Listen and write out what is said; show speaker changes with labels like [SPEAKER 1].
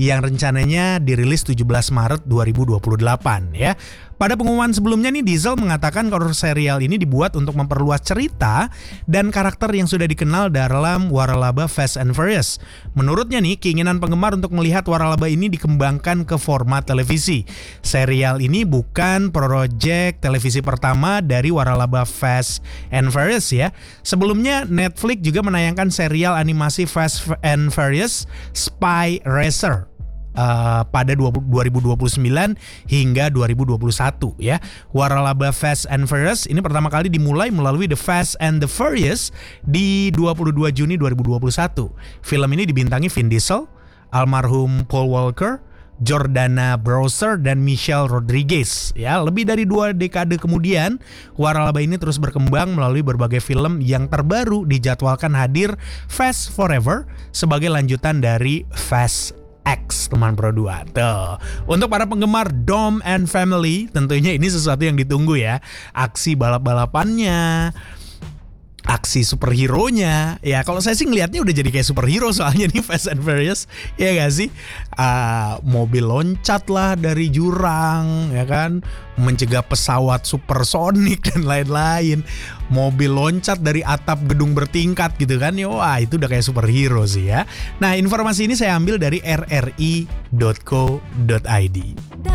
[SPEAKER 1] yang rencananya dirilis 17 Maret 2028 ya. Pada pengumuman sebelumnya nih, Diesel mengatakan kalau serial ini dibuat untuk memperluas cerita dan karakter yang sudah dikenal dalam waralaba Fast and Furious. Menurutnya nih, keinginan penggemar untuk melihat waralaba ini dikembangkan ke format televisi. Serial ini bukan proyek televisi pertama dari waralaba Fast and Furious ya. Sebelumnya Netflix juga menayangkan serial animasi Fast and Furious Spy Racer pada 2029 hingga 2021 ya. Waralaba Fast and Furious ini pertama kali dimulai melalui The Fast and the Furious di 22 Juni 2021. Film ini dibintangi Vin Diesel, almarhum Paul Walker, Jordana Brewster dan Michelle Rodriguez ya. Lebih dari 2 dekade kemudian, waralaba ini terus berkembang melalui berbagai film yang terbaru dijadwalkan hadir Fast Forever sebagai lanjutan dari Fast X teman Pro 2. Tuh. Untuk para penggemar Dom and Family, tentunya ini sesuatu yang ditunggu ya. Aksi balap-balapannya, aksi superhero-nya. Ya kalau saya sih ngelihatnya udah jadi kayak superhero soalnya nih Fast and Furious. Ya gak sih? Mobil loncat lah dari jurang ya kan, mencegah pesawat supersonik dan lain-lain. Mobil loncat dari atap gedung bertingkat gitu kan. Ya, wah itu udah kayak superhero sih ya. Nah informasi ini saya ambil dari rri.co.id.